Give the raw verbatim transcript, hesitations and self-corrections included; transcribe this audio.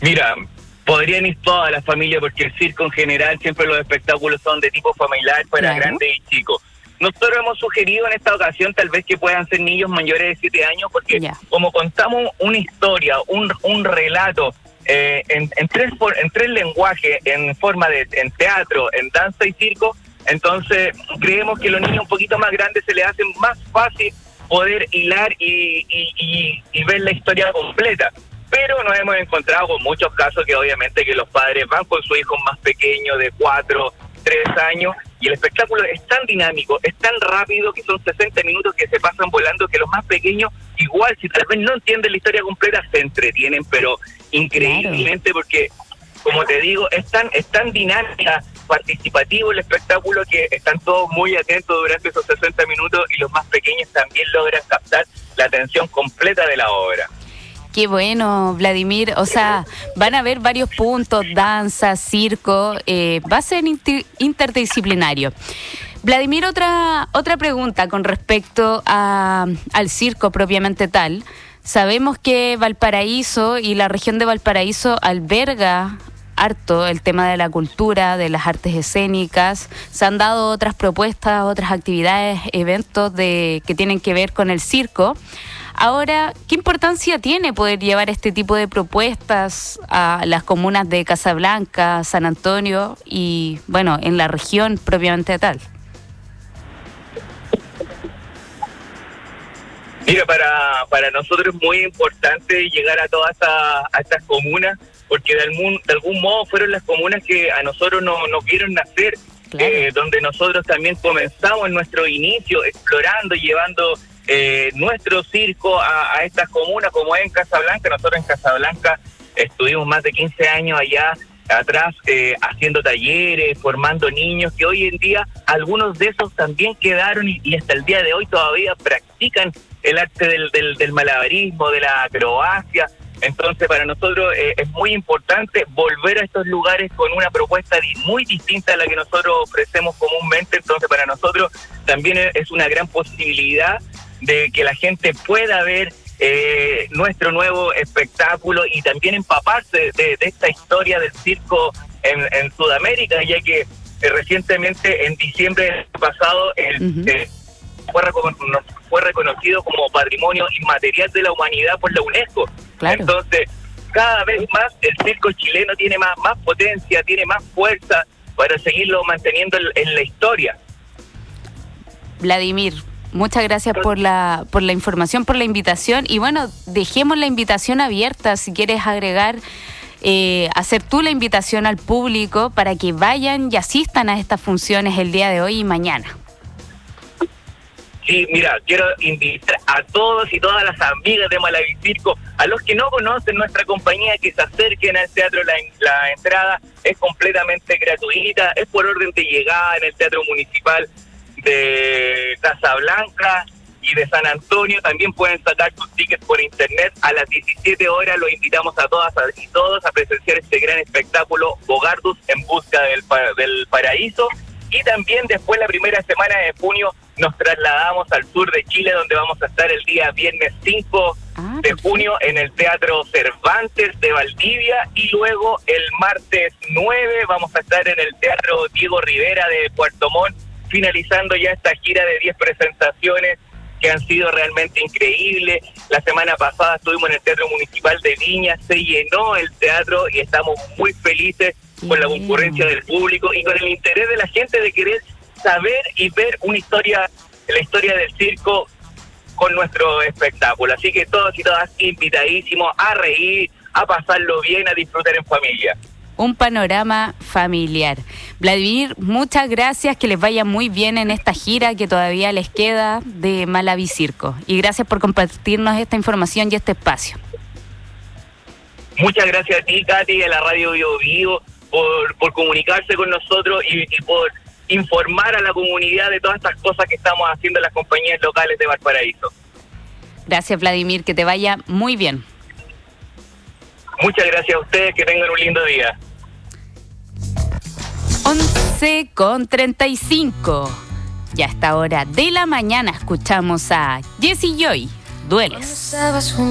Mira, podrían ir todas las familias porque el circo en general, siempre los espectáculos son de tipo familiar para Claro. grandes y chicos. Nosotros hemos sugerido en esta ocasión tal vez que puedan ser niños mayores de siete años porque Ya. como contamos una historia, un, un relato eh, en, en, tres, for- en tres lenguajes, en forma de en teatro, en danza y circo, entonces creemos que a los niños un poquito más grandes se les hace más fácil poder hilar y, y, y, y ver la historia completa. Pero nos hemos encontrado con muchos casos que obviamente que los padres van con su hijo más pequeño de cuatro, tres años y el espectáculo es tan dinámico, es tan rápido que son sesenta minutos que se pasan volando que los más pequeños igual si tal vez no entienden la historia completa se entretienen pero increíblemente claro. Porque como te digo es tan, es tan dinámica, participativo el espectáculo que están todos muy atentos durante esos sesenta minutos y los más pequeños también logran captar la atención completa de la obra. Qué bueno, Vladimir. O sea, van a haber varios puntos, danza, circo, eh, va a ser inter- interdisciplinario. Vladimir, otra otra pregunta con respecto a, al circo propiamente tal. Sabemos que Valparaíso y la región de Valparaíso alberga harto el tema de la cultura, de las artes escénicas. Se han dado otras propuestas, otras actividades, eventos de que tienen que ver con el circo. Ahora, ¿qué importancia tiene poder llevar este tipo de propuestas a las comunas de Casablanca, San Antonio y, bueno, en la región propiamente tal? Mira, para, para nosotros es muy importante llegar a todas esta, a estas comunas, porque de algún, de algún modo fueron las comunas que a nosotros nos, nos vieron nacer, claro. eh, donde nosotros también comenzamos nuestro inicio explorando, llevando eh, nuestro circo a, a estas comunas, como es en Casablanca. Nosotros en Casablanca estuvimos más de quince años allá atrás eh, haciendo talleres, formando niños, que hoy en día algunos de esos también quedaron y, y hasta el día de hoy todavía practican el arte del, del, del malabarismo, de la acrobacia. Entonces para nosotros eh, es muy importante volver a estos lugares con una propuesta di- muy distinta a la que nosotros ofrecemos comúnmente. Entonces para nosotros también es una gran posibilidad de que la gente pueda ver eh, nuestro nuevo espectáculo y también empaparse de, de esta historia del circo en, en Sudamérica, ya que eh, recientemente en diciembre pasado el, uh-huh. eh, fue, recono- fue reconocido como Patrimonio Inmaterial de la Humanidad por la UNESCO. Claro. Entonces, cada vez más el circo chileno tiene más, más potencia, tiene más fuerza para seguirlo manteniendo en, en la historia. Vladimir, muchas gracias por la por la información, por la invitación. Y bueno, dejemos la invitación abierta. Si quieres agregar, eh, hacer tú la invitación al público para que vayan y asistan a estas funciones el día de hoy y mañana. Sí, mira, quiero invitar a todos y todas las amigas de Malavicirco, a los que no conocen nuestra compañía, que se acerquen al teatro. La, la entrada es completamente gratuita, es por orden de llegada en el Teatro Municipal de Casablanca y de San Antonio. También pueden sacar sus tickets por internet. A las diecisiete horas los invitamos a todas y todos a presenciar este gran espectáculo Bogardus en busca del, del paraíso. Y también después, la primera semana de junio, nos trasladamos al sur de Chile, donde vamos a estar el día viernes cinco ah, de junio en el Teatro Cervantes de Valdivia, y luego el martes nueve vamos a estar en el Teatro Diego Rivera de Puerto Montt, finalizando ya esta gira de diez presentaciones que han sido realmente increíbles. La semana pasada estuvimos en el Teatro Municipal de Viña, se llenó el teatro y estamos muy felices con la concurrencia del público y con el interés de la gente de querer saber y ver una historia, la historia del circo con nuestro espectáculo. Así que todos y todas invitadísimos a reír, a pasarlo bien, a disfrutar en familia. Un panorama familiar. Vladimir, muchas gracias, que les vaya muy bien en esta gira que todavía les queda de Malavicirco. Y gracias por compartirnos esta información y este espacio. Muchas gracias a ti, Katy, a la Radio Bio Bio, por, por comunicarse con nosotros y, y por informar a la comunidad de todas estas cosas que estamos haciendo en las compañías locales de Valparaíso. Gracias, Vladimir, que te vaya muy bien. Muchas gracias a ustedes, que tengan un lindo día. once con treinta y cinco. Ya a esta hora de la mañana escuchamos a Jessie Joy, Dueles.